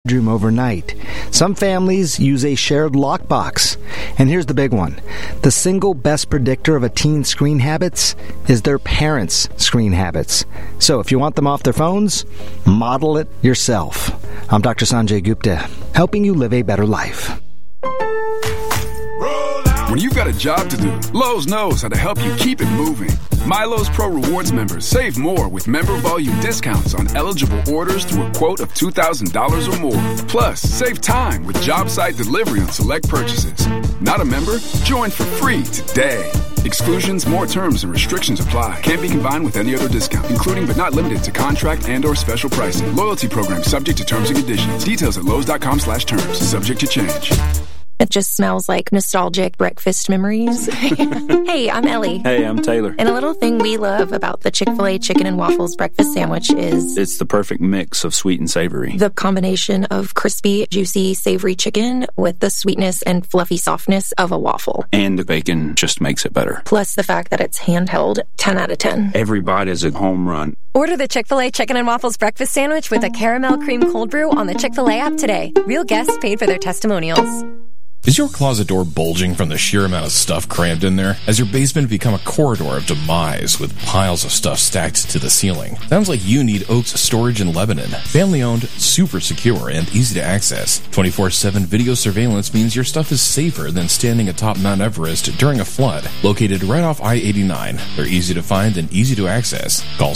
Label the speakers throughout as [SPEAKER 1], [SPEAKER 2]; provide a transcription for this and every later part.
[SPEAKER 1] bedroom overnight. Some families use a shared lockbox. And here's the big one. The single best predictor of a teen's screen habits is their parents' screen habits. So if you want them off their phones, model it yourself. I'm Dr. Sanjay Gupta, helping you live a better life.
[SPEAKER 2] When you've got a job to do, Lowe's knows how to help you keep it moving. MyLowe's Pro Rewards members save more with member volume discounts on eligible orders through a quote of $2,000 or more. Plus, save time with job site delivery on select purchases. Not a member? Join for free today. Exclusions, more terms, and restrictions apply. Can't be combined with any other discount, including but not limited to contract and/or special pricing. Loyalty program subject to terms and conditions. Details at Lowe's.com/terms. Subject to change.
[SPEAKER 3] It just smells like nostalgic breakfast memories. Hey, I'm Ellie.
[SPEAKER 4] Hey, I'm Taylor.
[SPEAKER 3] And a little thing we love about the Chick-fil-A Chicken and Waffles breakfast sandwich is...
[SPEAKER 4] it's the perfect mix of sweet and savory.
[SPEAKER 3] The combination of crispy, juicy, savory chicken with the sweetness and fluffy softness of a waffle.
[SPEAKER 4] And the bacon just makes it better.
[SPEAKER 3] Plus the fact that it's handheld, 10 out of 10.
[SPEAKER 4] Every bite is a home run.
[SPEAKER 5] Order the Chick-fil-A Chicken and Waffles breakfast sandwich with a caramel cream cold brew on the Chick-fil-A app today. Real guests paid for their testimonials.
[SPEAKER 6] Is your closet door bulging from the sheer amount of stuff crammed in there? Has your basement become a corridor of demise with piles of stuff stacked to the ceiling? Sounds like you need Oaks Storage in Lebanon. Family owned, super secure, and easy to access. 24/7 video surveillance means your stuff is safer than standing atop Mount Everest during a flood. Located right off I-89, they're easy to find and easy to access. Call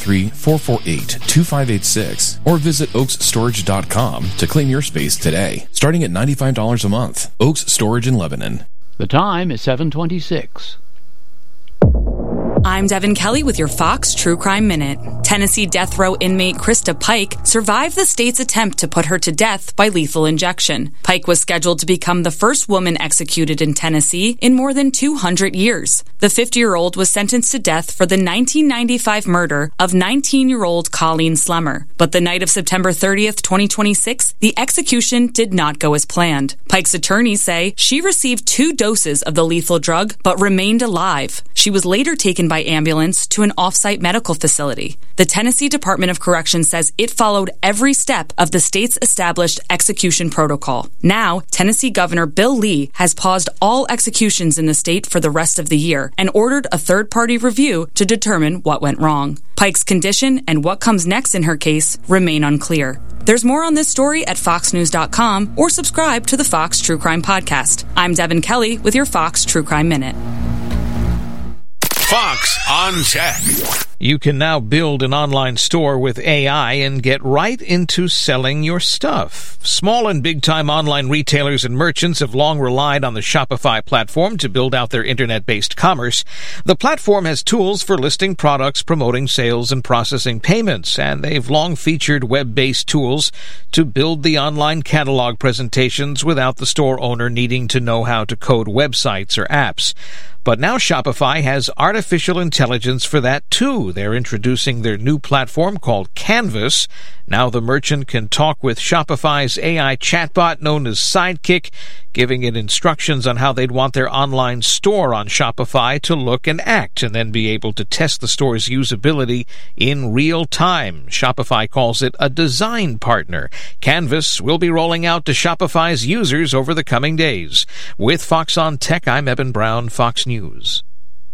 [SPEAKER 6] 603-448-2586 or visit oaksstorage.com to claim your space today, starting at $95 a month. Oaks Storage in Lebanon.
[SPEAKER 7] The time is 7:26.
[SPEAKER 8] I'm Devin Kelly with your Fox True Crime Minute. Tennessee death row inmate Krista Pike survived the state's attempt to put her to death by lethal injection. Pike was scheduled to become the first woman executed in Tennessee in more than 200 years. The 50-year-old was sentenced to death for the 1995 murder of 19-year-old Colleen Slemmer. But the night of September 30th, 2026, the execution did not go as planned. Pike's attorneys say she received 2 doses of the lethal drug but remained alive. She was later taken by ambulance to an off-site medical facility. The Tennessee Department of Corrections says it followed every step of the state's established execution protocol. Now, Tennessee Governor Bill Lee has paused all executions in the state for the rest of the year and ordered a third-party review to determine what went wrong. Pike's condition and what comes next in her case remain unclear. There's more on this story at foxnews.com or subscribe to the Fox True Crime Podcast. I'm Devin Kelly with your Fox True Crime Minute.
[SPEAKER 9] Fox on Tech.
[SPEAKER 10] You can now build an online store with AI and get right into selling your stuff. Small and big-time online retailers and merchants have long relied on the Shopify platform to build out their internet-based commerce. The platform has tools for listing products, promoting sales, and processing payments, and they've long featured web-based tools to build the online catalog presentations without the store owner needing to know how to code websites or apps. But now Shopify has artificial intelligence for that too. They're introducing their new platform called Canvas. Now the merchant can talk with Shopify's AI chatbot known as Sidekick, giving it instructions on how they'd want their online store on Shopify to look and act, and then be able to test the store's usability in real time. Shopify calls it a design partner. Canvas will be rolling out to Shopify's users over the coming days. With Fox on Tech, I'm Eben Brown, Fox News.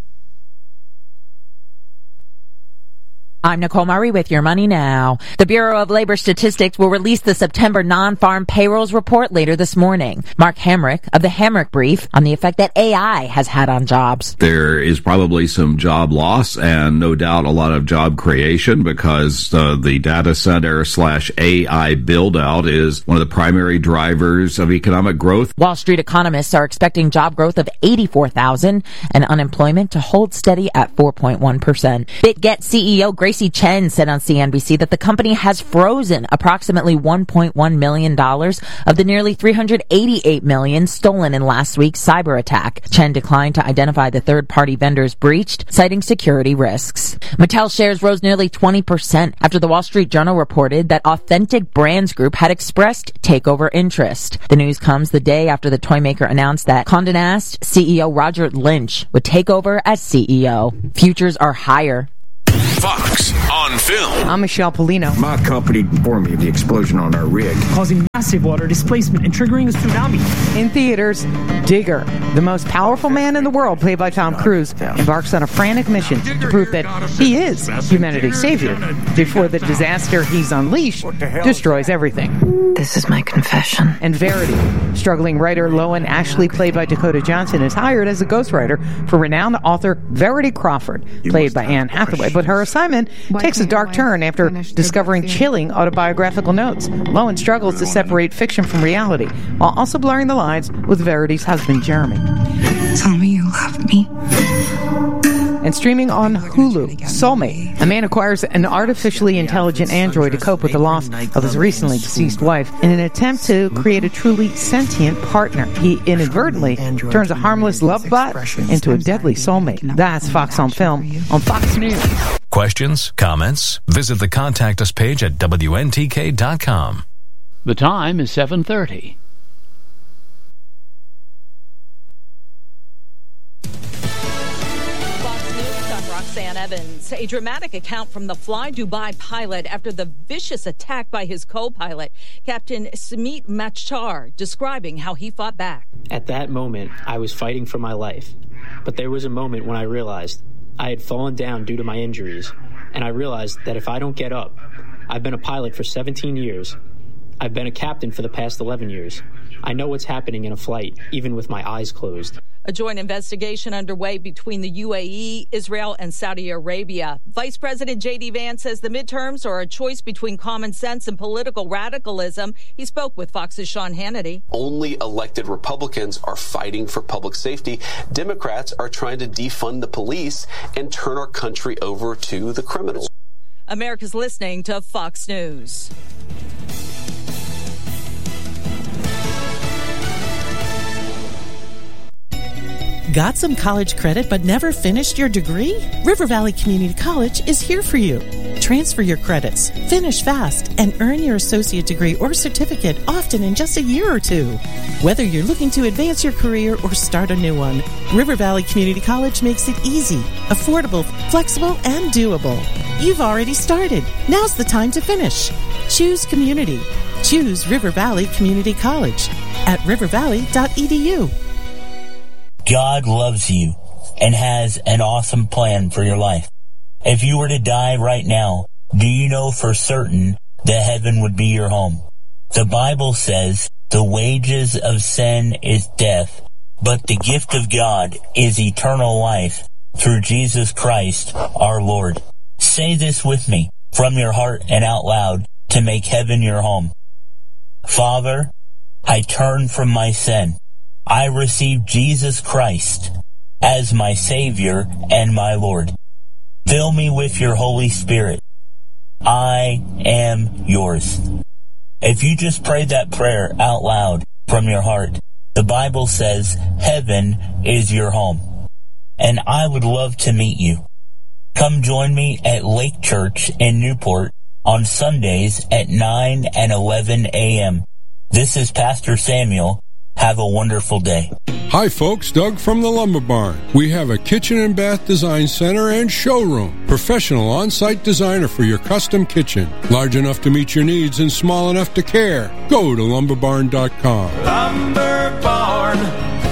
[SPEAKER 11] I'm Nicole Murray with Your Money Now. The Bureau of Labor Statistics will release the September non-farm payrolls report later this morning. Mark Hamrick of the Hamrick Brief on the effect that AI has had on jobs.
[SPEAKER 12] There is probably some job loss and no doubt a lot of job creation because the data center / AI build out is one of the primary drivers of economic growth.
[SPEAKER 11] Wall Street economists are expecting job growth of 84,000 and unemployment to hold steady at 4.1%. BitGet CEO Gracie Chen said on CNBC that the company has frozen approximately $1.1 million of the nearly $388 million stolen in last week's cyber attack. Chen declined to identify the third-party vendors breached, citing security risks. Mattel shares rose nearly 20% after the Wall Street Journal reported that Authentic Brands Group had expressed takeover interest. The news comes the day after the toy maker announced that Condé Nast CEO Roger Lynch would take over as CEO. Futures are higher.
[SPEAKER 9] Fox on Film.
[SPEAKER 13] I'm Michelle Polino.
[SPEAKER 14] My company informed me of the explosion on our rig,
[SPEAKER 15] causing massive water displacement and triggering a tsunami.
[SPEAKER 13] In theaters, Digger, the most powerful man in the world, played by Tom Cruise, embarks on a frantic mission to prove that he is humanity's savior before the disaster he's unleashed destroys everything.
[SPEAKER 3] This is my confession.
[SPEAKER 13] And Verity, struggling writer Loan Ashley, played by Dakota Johnson, is hired as a ghostwriter for renowned author Verity Crawford, played by Anne Hathaway. But her assignment takes a dark turn after discovering chilling autobiographical notes. Loan struggles to separate fiction from reality, while also blurring the lines with Verity's husband, Jeremy.
[SPEAKER 3] Tell me you love me.
[SPEAKER 13] And streaming on Hulu, Soulmate. A man acquires an artificially intelligent android to cope with the loss of his recently deceased wife in an attempt to create a truly sentient partner. He inadvertently turns a harmless love bot into a deadly soulmate. That's Fox on Film on Fox News.
[SPEAKER 9] Questions? Comments? Visit the Contact Us page at WNTK.com.
[SPEAKER 7] The time is 7:30.
[SPEAKER 16] Roxanne Evans. A dramatic account from the Fly Dubai pilot after the vicious attack by his co-pilot, Captain Sumit Machar, describing how he fought back.
[SPEAKER 17] At that moment, I was fighting for my life. But there was a moment when I realized I had fallen down due to my injuries. And I realized that if I don't get up, I've been a pilot for 17 years. I've been a captain for the past 11 years. I know what's happening in a flight, even with my eyes closed.
[SPEAKER 16] A joint investigation underway between the UAE, Israel, and Saudi Arabia. Vice President J.D. Vance says the midterms are a choice between common sense and political radicalism. He spoke with Fox's Sean Hannity.
[SPEAKER 18] Only elected Republicans are fighting for public safety. Democrats are trying to defund the police and turn our country over to the criminals.
[SPEAKER 16] America's listening to Fox News.
[SPEAKER 19] Got some college credit but never finished your degree? River Valley Community College is here for you. Transfer your credits, finish fast, and earn your associate degree or certificate often in just a year or two. Whether you're looking to advance your career or start a new one, River Valley Community College makes it easy, affordable, flexible, and doable. You've already started. Now's the time to finish. Choose community. Choose River Valley Community College at rivervalley.edu.
[SPEAKER 20] God loves you and has an awesome plan for your life. If you were to die right now, do you know for certain that heaven would be your home? The Bible says the wages of sin is death, but the gift of God is eternal life through Jesus Christ our Lord. Say this with me from your heart and out loud to make heaven your home. Father, I turn from my sin. I receive Jesus Christ as my Savior and my Lord. Fill me with your Holy Spirit. I am yours. If you just prayed that prayer out loud from your heart, the Bible says heaven is your home. And I would love to meet you. Come join me at Lake Church in Newport on Sundays at 9 and 11 a.m. This is Pastor Samuel. Have a wonderful day.
[SPEAKER 21] Hi folks, Doug from the Lumber Barn. We have a kitchen and bath design center and showroom. Professional on-site designer for your custom kitchen. Large enough to meet your needs and small enough to care. Go to lumberbarn.com.
[SPEAKER 22] Lumber Barn.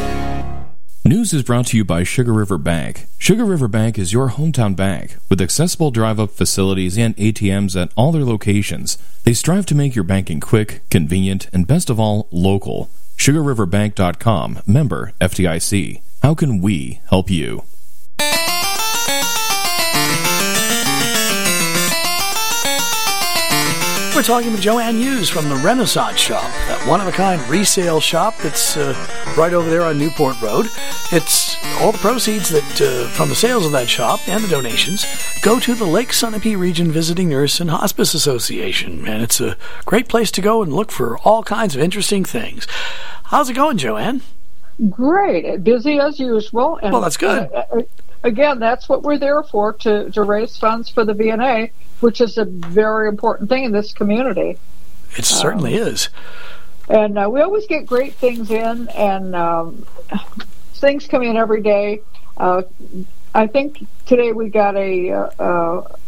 [SPEAKER 6] News is brought to you by Sugar River Bank. Sugar River Bank is your hometown bank with accessible drive-up facilities and ATMs at all their locations. They strive to make your banking quick, convenient, and best of all, local. SugarRiverBank.com, member FDIC. How can we help you?
[SPEAKER 23] We're talking with Joanne Hughes from the Renaissance Shop, that one-of-a-kind resale shop that's right over there on Newport Road. It's all the proceeds that from the sales of that shop and the donations go to the Lake Sunapee Region Visiting Nurse and Hospice Association, and it's a great place to go and look for all kinds of interesting things. How's it going, Joanne?
[SPEAKER 24] Great. Busy as usual. And,
[SPEAKER 23] well, that's good.
[SPEAKER 24] Again, that's what we're there for, to raise funds for the VNA, which is a very important thing in this community.
[SPEAKER 23] It certainly is.
[SPEAKER 24] And we always get great things in, and things come in every day. I think today we got a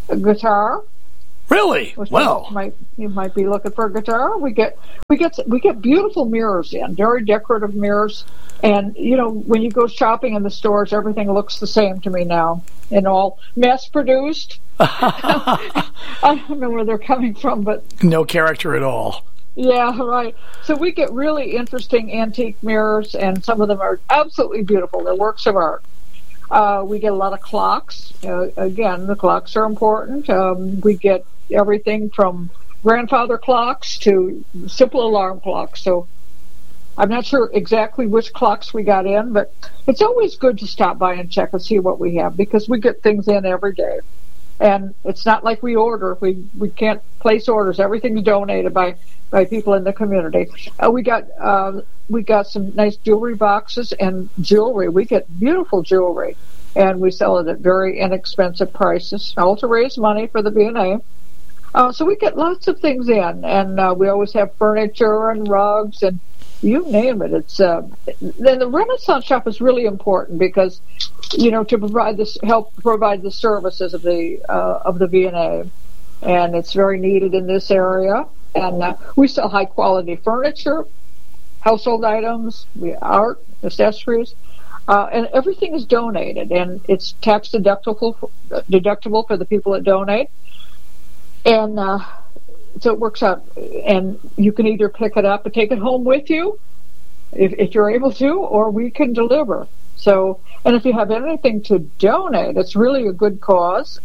[SPEAKER 24] a guitar.
[SPEAKER 23] Really? Well,
[SPEAKER 24] you might be looking for a guitar. We get beautiful mirrors in, very decorative mirrors. And when you go shopping in the stores, everything looks the same to me now, and all mass produced. I don't know where they're coming from, but
[SPEAKER 23] no character at all.
[SPEAKER 24] Yeah, right. So we get really interesting antique mirrors, and some of them are absolutely beautiful. They're works of art. We get a lot of clocks. Again, the clocks are important. We get everything from grandfather clocks to simple alarm clocks. So I'm not sure exactly which clocks we got in, but it's always good to stop by and check and see what we have, because we get things in every day. And it's not like we order. We can't place orders. Everything's donated by people in the community. We got some nice jewelry boxes and jewelry. We get beautiful jewelry, and we sell it at very inexpensive prices, all to raise money for the V&A. So we get lots of things in, and we always have furniture and rugs and you name it. It's then the Renaissance Shop is really important because to help provide the services of the V&A, and it's very needed in this area. And we sell high quality furniture, household items, art, accessories, and everything is donated, and it's tax deductible for the people that donate. And so it works out, and you can either pick it up and take it home with you if you're able to, or we can deliver. So, and if you have anything to donate, it's really a good cause.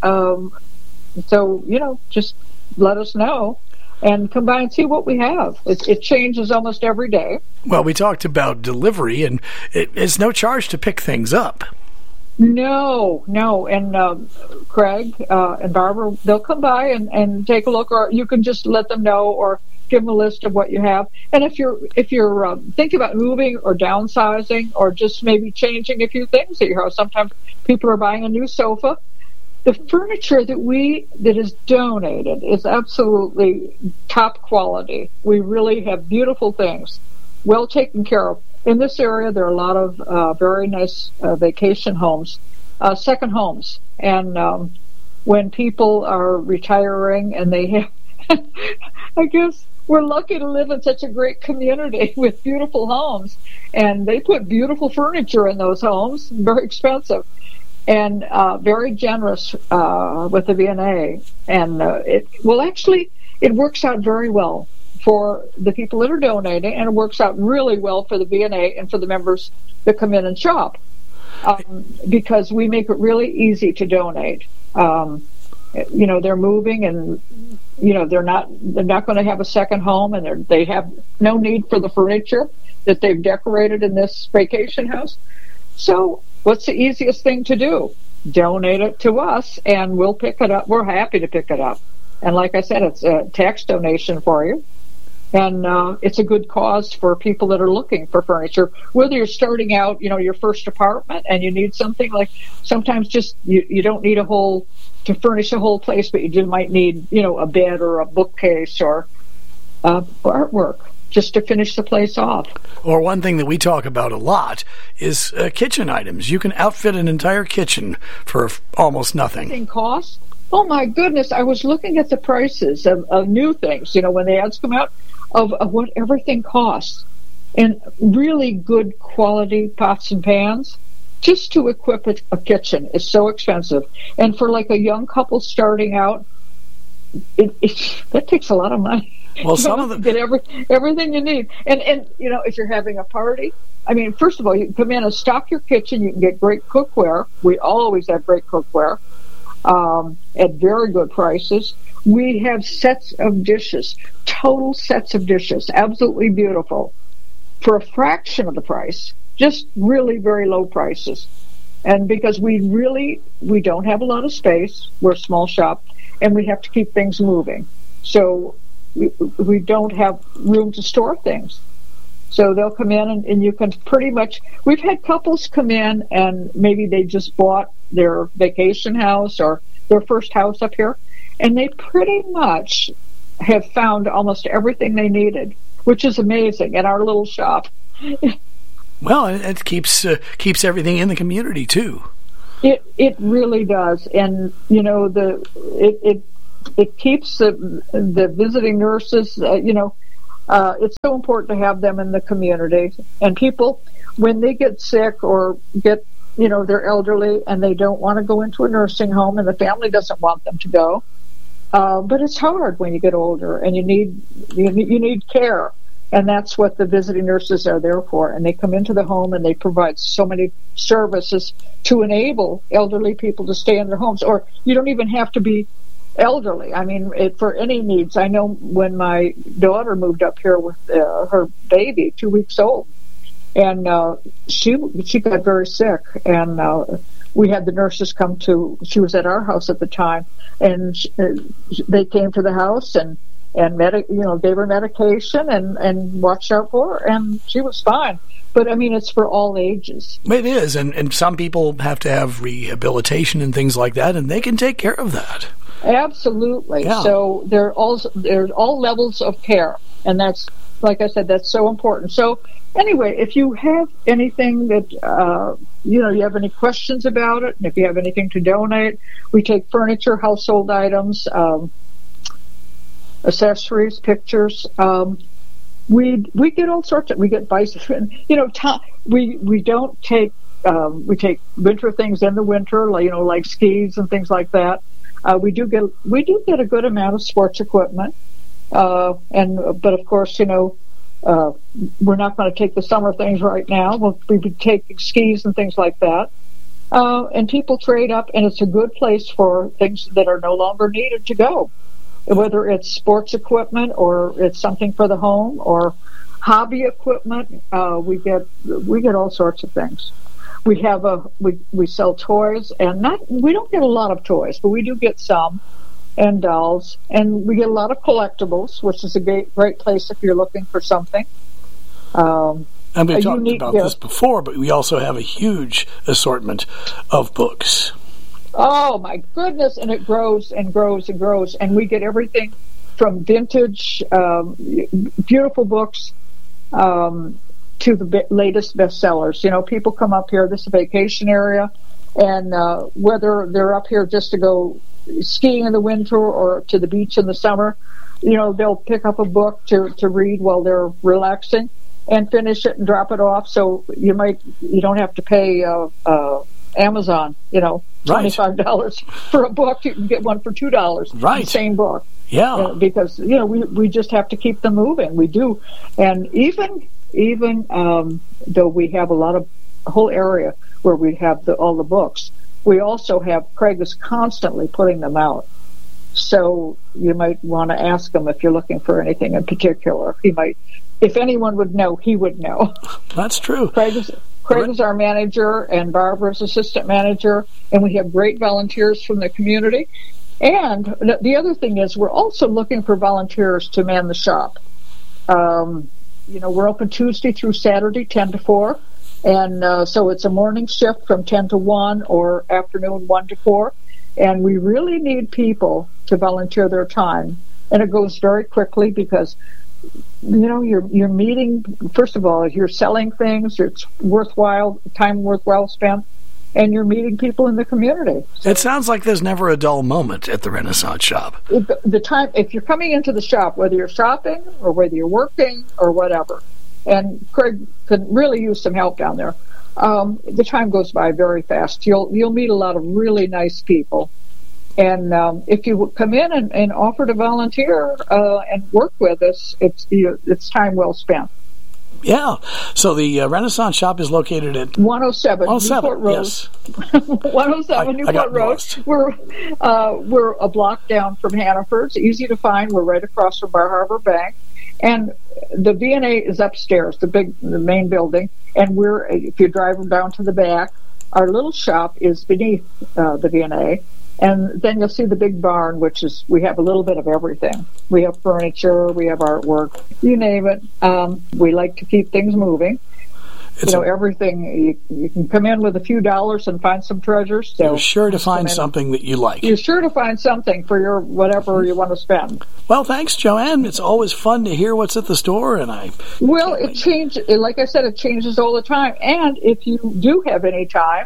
[SPEAKER 24] So, just let us know and come by and see what we have. It changes almost every day.
[SPEAKER 23] Well, we talked about delivery, and it's no charge to pick things up.
[SPEAKER 24] No. And Craig and Barbara, they'll come by and take a look, or you can just let them know or give them a list of what you have. And if you're thinking about moving or downsizing or just maybe changing a few things at your house, sometimes people are buying a new sofa. The furniture that is donated is absolutely top quality. We really have beautiful things, well taken care of. In this area, there are a lot of very nice vacation homes, second homes. And when people are retiring and they have, I guess we're lucky to live in such a great community with beautiful homes. And they put beautiful furniture in those homes, very expensive, and very generous with the V&A. And it works out very well for the people that are donating, and it works out really well for the V&A and for the members that come in and shop, because we make it really easy to donate. They're moving, and they're not going to have a second home, and they have no need for the furniture that they've decorated in this vacation house. So what's the easiest thing to do? Donate it to us, and we'll pick it up. We're happy to pick it up. And like I said, it's a tax donation for you. And it's a good cause for people that are looking for furniture. Whether you're starting out, your first apartment and you need something, like sometimes just you don't need to furnish a whole place, but you just might need, a bed or a bookcase or artwork just to finish the place off.
[SPEAKER 23] Or one thing that we talk about a lot is kitchen items. You can outfit an entire kitchen for almost nothing.
[SPEAKER 24] Everything costs? Oh my goodness, I was looking at the prices of new things, when the ads come out, of what everything costs. And really good quality pots and pans, just to equip a kitchen is so expensive. And for like a young couple starting out, that takes a lot of money.
[SPEAKER 23] Well, some of them
[SPEAKER 24] get everything you need. And if you're having a party, first of all, you can come in and stock your kitchen. You can get great cookware. We always have great cookware at very good prices. We have sets of dishes, total sets of dishes, absolutely beautiful, for a fraction of the price, just really very low prices. And because we don't have a lot of space, we're a small shop, and we have to keep things moving. So we don't have room to store things. So they'll come in and you can pretty much, we've had couples come in and maybe they just bought their vacation house or their first house up here, and they pretty much have found almost everything they needed, which is amazing in our little shop.
[SPEAKER 23] Well, it keeps everything in the community too.
[SPEAKER 24] It really does, and you know it keeps the visiting nurses. It's so important to have them in the community, and people when they get sick or get they're elderly and they don't want to go into a nursing home, and the family doesn't want them to go. But it's hard when you get older, and you need care. And that's what the visiting nurses are there for. And they come into the home and they provide so many services to enable elderly people to stay in their homes. Or you don't even have to be elderly. I mean, for any needs. I know when my daughter moved up here with her baby, 2 weeks old, and she got very sick. And we had the nurses come to, she was at our house at the time, and they came to the house and gave her medication and watched out for her, and she was fine. But I mean, it's for all ages.
[SPEAKER 23] It is, and some people have to have rehabilitation and things like that, and they can take care of that.
[SPEAKER 24] Absolutely. Yeah. So there's all levels of care, and that's, like I said, that's so important. So anyway, if you have anything that you have any questions about it, and if you have anything to donate, we take furniture, household items, accessories, pictures. We get all sorts of. We get bicycles. We don't take. We take winter things in the winter, like skis and things like that. We do get a good amount of sports equipment, but of course, we're not going to take the summer things right now. We'll be taking skis and things like that. And people trade up, and it's a good place for things that are no longer needed to go. Whether it's sports equipment or it's something for the home or hobby equipment, we get all sorts of things. We have we sell toys, and we don't get a lot of toys, but we do get some, and dolls, and we get a lot of collectibles, which is a great place if you're looking for something.
[SPEAKER 23] And we've talked about this before, but we also have a huge assortment of books.
[SPEAKER 24] Oh, my goodness, and it grows and grows and grows, and we get everything from vintage, beautiful books, to the latest bestsellers. People come up here, this is a vacation area, and whether they're up here just to go skiing in the winter or to the beach in the summer, they'll pick up a book to read while they're relaxing and finish it and drop it off. So you don't have to pay Amazon, $25 for a book. You can get one for $2.
[SPEAKER 23] Right.
[SPEAKER 24] The same book.
[SPEAKER 23] Yeah.
[SPEAKER 24] Because, we just have to keep them moving. We do. And even though we have a whole area where we have all the books, we also have, Craig is constantly putting them out. So you might want to ask him if you're looking for anything in particular. He might, if anyone would know, he would know.
[SPEAKER 23] That's true.
[SPEAKER 24] Craig is our manager, and Barbara's assistant manager, and we have great volunteers from the community. And the other thing is, we're also looking for volunteers to man the shop. We're open Tuesday through Saturday, 10 to 4. And so it's a morning shift from 10 to 1 or afternoon 1 to 4. And we really need people to volunteer their time. And it goes very quickly because, you're meeting, first of all, you're selling things, it's time worthwhile spent, and you're meeting people in the community.
[SPEAKER 23] It sounds like there's never a dull moment at the Renaissance Shop.
[SPEAKER 24] The time, if you're coming into the shop, whether you're shopping or whether you're working or whatever, and Craig could really use some help down there, the time goes by very fast. You'll meet a lot of really nice people. And if you come in and offer to volunteer and work with us, it's time well spent.
[SPEAKER 23] Yeah. So the Renaissance Shop is located at
[SPEAKER 24] 107 Newport Road.
[SPEAKER 23] Yes.
[SPEAKER 24] 107 Newport Road.
[SPEAKER 23] Lost.
[SPEAKER 24] We're a block down from Hannaford. It's easy to find. We're right across from Bar Harbor Bank, and the V&A is upstairs, the main building. And if you drive down to the back, our little shop is beneath the V&A. And then you'll see the big barn, which is, we have a little bit of everything. We have furniture, we have artwork, you name it. We like to keep things moving. Everything, you can come in with a few dollars and find some treasures. So
[SPEAKER 23] you're sure to find something that you like.
[SPEAKER 24] You're sure to find something for your whatever you want to spend.
[SPEAKER 23] Well, thanks, Joanne. It's always fun to hear what's at the store,
[SPEAKER 24] it changes. Like I said, it changes all the time. And if you do have any time,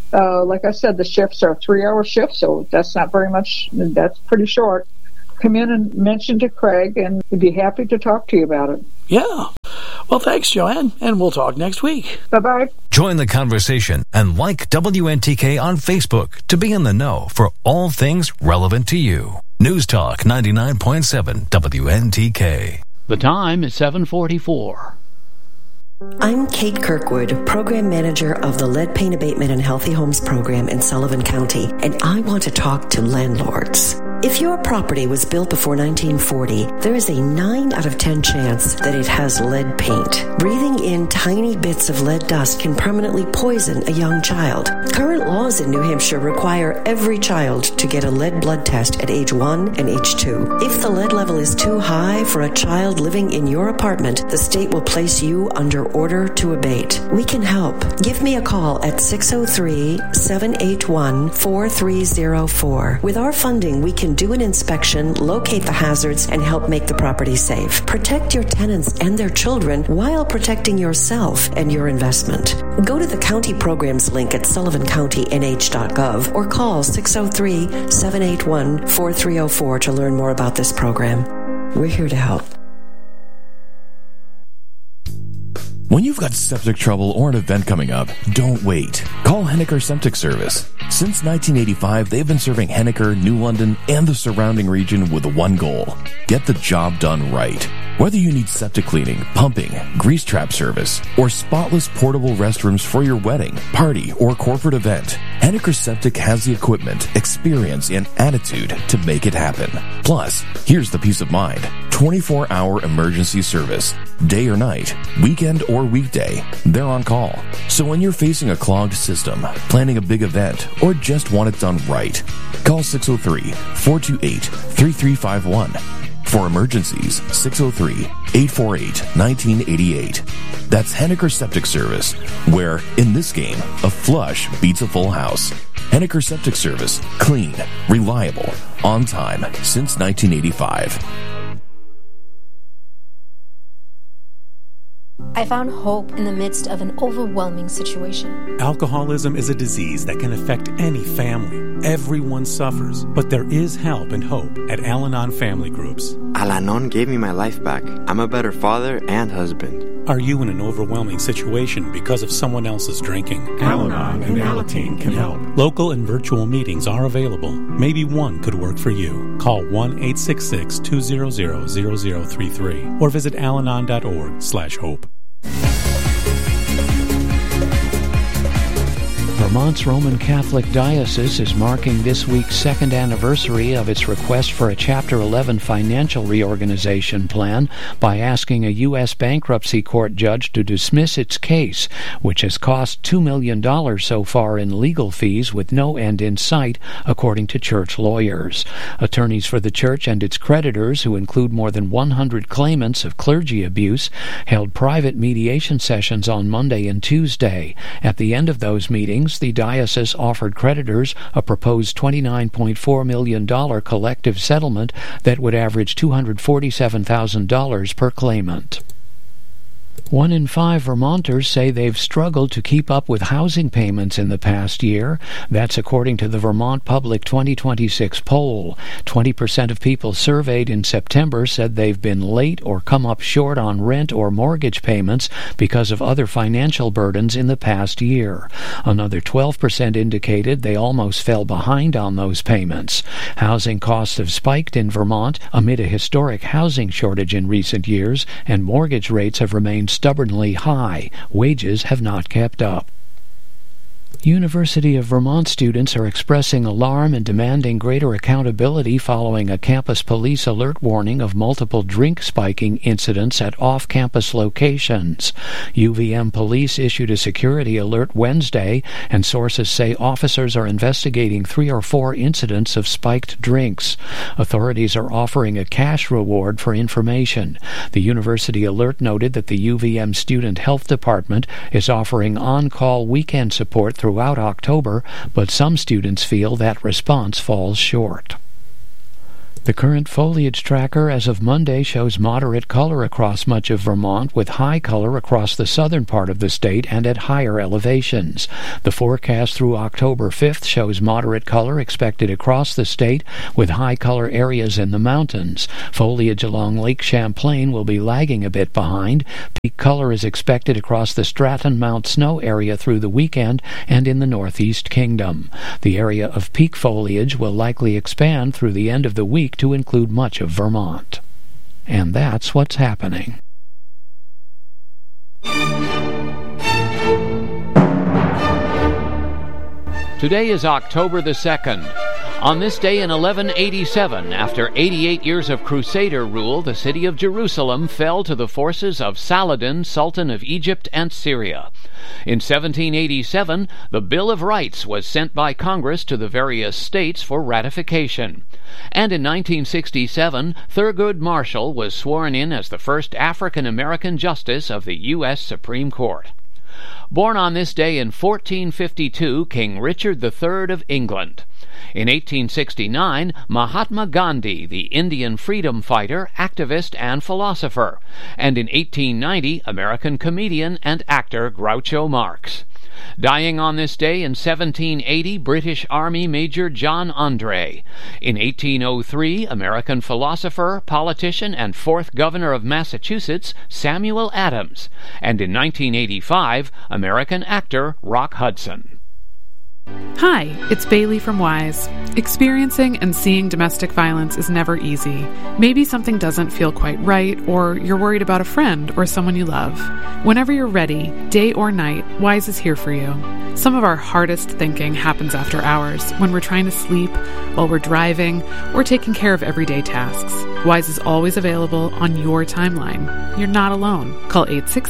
[SPEAKER 24] like I said, the shifts are 3-hour shifts, so that's not very much. That's pretty short. Come in and mention to Craig, and we'd be happy to talk to you about it.
[SPEAKER 23] Yeah. Well, thanks, Joanne, and we'll talk next week.
[SPEAKER 24] Bye-bye.
[SPEAKER 9] Join the conversation and like WNTK on Facebook to be in the know for all things relevant to you. News Talk 99.7 WNTK.
[SPEAKER 7] The time is 7:44.
[SPEAKER 1] I'm Kate Kirkwood, Program Manager of the Lead Paint Abatement and Healthy Homes Program in Sullivan County, and I want to talk to landlords. If your property was built before 1940, there is a 9 out of 10 chance that it has lead paint. Breathing in tiny bits of lead dust can permanently poison a young child. Current laws in New Hampshire require every child to get a lead blood test at age 1 and age 2. If the lead level is too high for a child living in your apartment, the state will place you under order to abate. We can help. Give me a call at 603-781-4304. With our funding, we can do an inspection, locate the hazards, and help make the property safe. Protect your tenants and their children while protecting yourself and your investment. Go to the county programs link at sullivancountynh.gov or call 603-781-4304 to learn more about this program. We're here to help.
[SPEAKER 6] When you've got septic trouble or an event coming up, don't wait. Call Henniker Septic Service. Since 1985, they've been serving Henniker, New London, and the surrounding region with one goal: get the job done right. Whether you need septic cleaning, pumping, grease trap service, or spotless portable restrooms for your wedding, party, or corporate event, Henniker Septic has the equipment, experience, and attitude to make it happen. Plus, here's the peace of mind: 24-hour emergency service. Day or night, weekend or weekday, they're on call. So when you're facing a clogged system, planning a big event, or just want it done right, call 603-428-3351. For emergencies, 603-848-1988. That's Henniker Septic Service, where, in this game, a flush beats a full house. Henniker Septic Service. Clean, reliable, on time, since 1985.
[SPEAKER 2] I found hope in the midst of an overwhelming situation.
[SPEAKER 4] Alcoholism is a disease that can affect any family. Everyone suffers, but there is help and hope at Al-Anon Family Groups.
[SPEAKER 5] Al-Anon gave me my life back. I'm a better father and husband.
[SPEAKER 4] Are you in an overwhelming situation because of someone else's drinking?
[SPEAKER 25] Al-Anon and Alateen can help.
[SPEAKER 4] Local and virtual meetings are available. Maybe one could work for you. Call 1-866-200-0033 or visit alanon.org/hope.
[SPEAKER 7] Vermont's Roman Catholic Diocese is marking this week's second anniversary of its request for a Chapter 11 financial reorganization plan by asking a U.S. bankruptcy court judge to dismiss its case, which has cost $2 million so far in legal fees with no end in sight, according to church lawyers. Attorneys for the church and its creditors, who include more than 100 claimants of clergy abuse, held private mediation sessions on Monday and Tuesday. At the end of those meetings, the diocese offered creditors a proposed $29.4 million collective settlement that would average $247,000 per claimant. 1 in 5 Vermonters say they've struggled to keep up with housing payments in the past year. That's according to the Vermont Public 2026 poll. 20% of people surveyed in September said they've been late or come up short on rent or mortgage payments because of other financial burdens in the past year. Another 12% indicated they almost fell behind on those payments. Housing costs have spiked in Vermont amid a historic housing shortage in recent years, and mortgage rates have remained stubbornly high. Wages have not kept up. University of Vermont students are expressing alarm and demanding greater accountability following a campus police alert warning of multiple drink spiking incidents at off-campus locations. UVM police issued a security alert Wednesday, and sources say officers are investigating 3 or 4 incidents of spiked drinks. Authorities are offering a cash reward for information. The university alert noted that the UVM Student Health Department is offering on-call weekend support throughout October, but some students feel that response falls short. The current foliage tracker as of Monday shows moderate color across much of Vermont, with high color across the southern part of the state and at higher elevations. The forecast through October 5th shows moderate color expected across the state, with high color areas in the mountains. Foliage along Lake Champlain will be lagging a bit behind. Peak color is expected across the Stratton Mount Snow area through the weekend and in the Northeast Kingdom. The area of peak foliage will likely expand through the end of the week to include much of Vermont. And that's what's happening. Today is October the 2nd. On this day in 1187, after 88 years of Crusader rule, the city of Jerusalem fell to the forces of Saladin, Sultan of Egypt and Syria. In 1787, the Bill of Rights was sent by Congress to the various states for ratification. And in 1967, Thurgood Marshall was sworn in as the first African-American justice of the U.S. Supreme Court. Born on this day in 1452, King Richard III of England. In 1869, Mahatma Gandhi, the Indian freedom fighter, activist, and philosopher. And in 1890, American comedian and actor Groucho Marx. Dying on this day in 1780, British Army Major John Andre. In 1803, American philosopher, politician, and 4th Governor of Massachusetts, Samuel Adams. And in 1985, American actor Rock Hudson.
[SPEAKER 8] Hi, it's Bailey from Wise. Experiencing and seeing domestic violence is never easy. Maybe something doesn't feel quite right, or you're worried about a friend or someone you love. Whenever you're ready, day or night, Wise is here for you. Some of our hardest thinking happens after hours, when we're trying to sleep, while we're driving, or taking care of everyday tasks. Wise is always available on your timeline. You're not alone. Call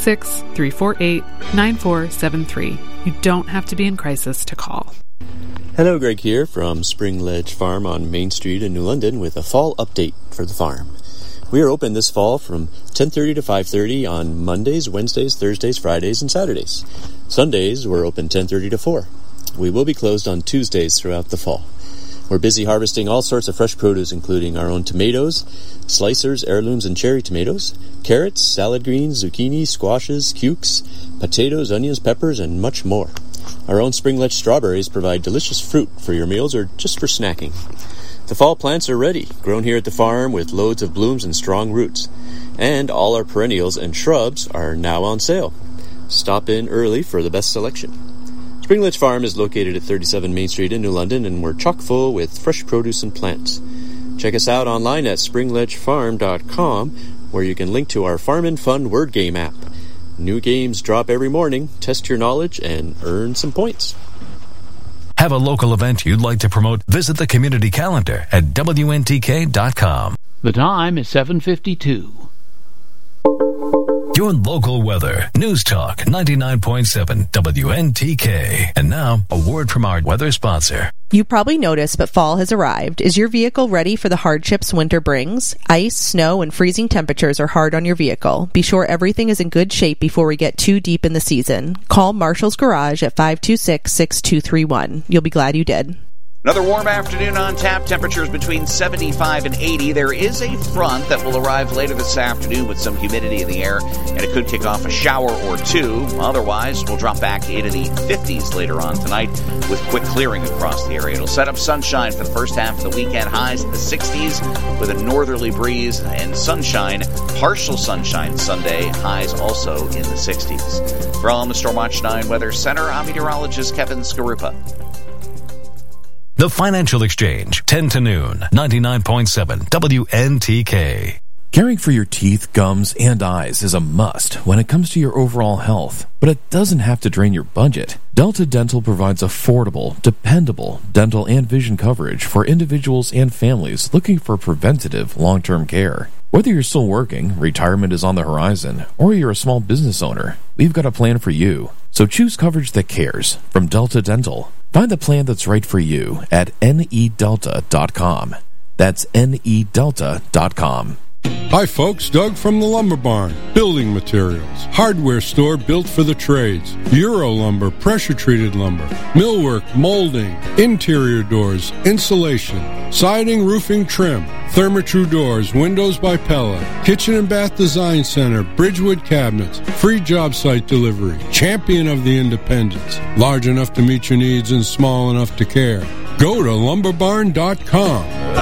[SPEAKER 8] 866-348-9473. You don't have to be in crisis to call.
[SPEAKER 10] Hello, Greg here from Spring Ledge Farm on Main Street in New London with a fall update for the farm. We are open this fall from 10:30 to 5:30 on Mondays, Wednesdays, Thursdays, Fridays, and Saturdays. Sundays, we're open 10:30 to 4. We will be closed on Tuesdays throughout the fall. We're busy harvesting all sorts of fresh produce, including our own tomatoes, slicers, heirlooms, and cherry tomatoes, carrots, salad greens, zucchini, squashes, cukes, potatoes, onions, peppers, and much more. Our own Spring Ledge strawberries provide delicious fruit for your meals or just for snacking. The fall plants are ready, grown here at the farm with loads of blooms and strong roots. And all our perennials and shrubs are now on sale. Stop in early for the best selection. Spring Ledge Farm is located at 37 Main Street in New London, and we're chock full with fresh produce and plants. Check us out online at springledgefarm.com, where you can link to our Farm and Fun word game app. New games drop every morning. Test your knowledge and earn some points.
[SPEAKER 9] Have a local event you'd like to promote? Visit the community calendar at WNTK.com.
[SPEAKER 7] The time is 7:52.
[SPEAKER 9] Your local weather. News Talk 99.7 WNTK. And now, a word from our weather sponsor.
[SPEAKER 11] You probably noticed, but fall has arrived. Is your vehicle ready for the hardships winter brings? Ice, snow, and freezing temperatures are hard on your vehicle. Be sure everything is in good shape before we get too deep in the season. Call Marshall's Garage at 526-6231. You'll be glad you did.
[SPEAKER 12] Another warm afternoon on tap. Temperatures between 75 and 80. There is a front that will arrive later this afternoon with some humidity in the air, and it could kick off a shower or two. Otherwise, we'll drop back into the 50s later on tonight with quick clearing across the area. It'll set up sunshine for the first half of the weekend. Highs in the 60s with a northerly breeze and sunshine. Partial sunshine Sunday. Highs also in the 60s. From the Stormwatch 9 Weather Center, I'm meteorologist Kevin Skarupa.
[SPEAKER 9] The Financial Exchange, 10 to noon, 99.7 WNTK.
[SPEAKER 6] Caring for your teeth, gums, and eyes is a must when it comes to your overall health, but it doesn't have to drain your budget. Delta Dental provides affordable, dependable dental and vision coverage for individuals and families looking for preventative long-term care. Whether you're still working, retirement is on the horizon, or you're a small business owner, we've got a plan for you. So choose coverage that cares from Delta Dental. Find the plan that's right for you at nedelta.com. That's nedelta.com.
[SPEAKER 21] Hi folks, Doug from the Lumber Barn. Building materials. Hardware store built for the trades. Euro lumber, pressure-treated lumber. Millwork, molding. Interior doors, insulation. Siding, roofing, trim. Therma-Tru doors, windows by Pella. Kitchen and Bath Design Center, Bridgewood cabinets. Free job site delivery. Champion of the independents. Large enough to meet your needs and small enough to care. Go to lumberbarn.com.